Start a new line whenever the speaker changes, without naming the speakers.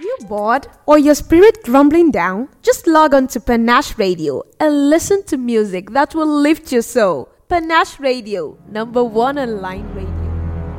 you bored or your spirit grumbling down? Just log on to Panache Radio and listen to music that will lift your soul. Panache Radio, number one online radio.